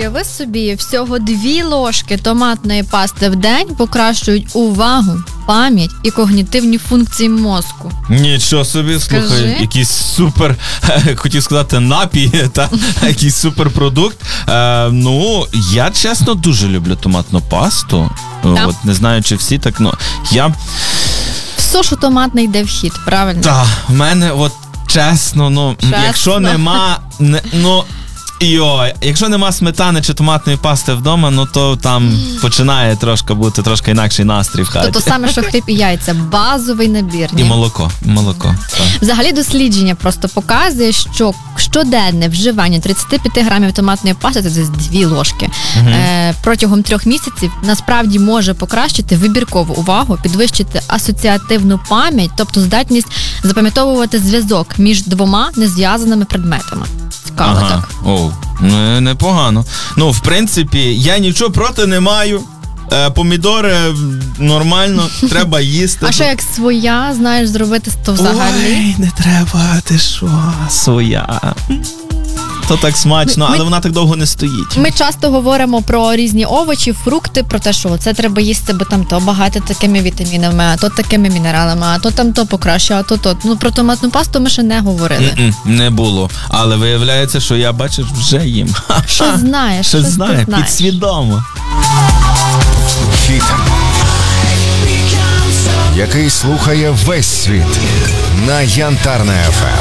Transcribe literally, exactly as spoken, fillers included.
уяви собі, всього дві ложки томатної пасти в день покращують увагу, пам'ять і когнітивні функції мозку. Нічого собі, Скажи. слухай, якийсь супер, хотів сказати, напій, та якийсь суперпродукт. Е, ну, я чесно дуже люблю томатну пасту. Так. От, не знаю, чи всі так, ну, я... Все, що томатне йде в хід, правильно? Так, в мене, от, чесно, ну, Чесно. якщо нема, не, ну, йой, якщо нема сметани чи томатної пасти вдома, ну, то там починає трошки бути трошки інакший настрій в хаті. То, то саме, що хліб і яйця, базовий набір. І ні? молоко, і молоко. Так. Взагалі дослідження просто показує, що щоденне вживання тридцять п'ять грамів томатної пасти, це десь дві ложки, Угу. е, протягом трьох місяців насправді може покращити вибіркову увагу, підвищити асоціативну пам'ять, тобто здатність запам'ятовувати зв'язок між двома незв'язаними предметами. Цікаво Ага. так. Оу. Ну, непогано. Ну, в принципі, я нічого проти не маю. Е, помідори м, нормально, треба їсти. А що як своя, знаєш, зробити, то взагалі? Ой, не треба, ти що, своя. То так смачно, Ми- але вона так довго не стоїть. Ми часто говоримо про різні овочі, фрукти, про те, що це треба їсти, бо там то багато такими вітамінами, а то такими мінералами, а то там то покраще, а то то. Ну, про томатну пасту ми ще не говорили. М-м, не було. Але виявляється, що я, бачиш, вже їм. Що знаєш? Що щось ти знаю, знаєш. підсвідомо. Хіт, який слухає весь світ на Янтарне еф ем.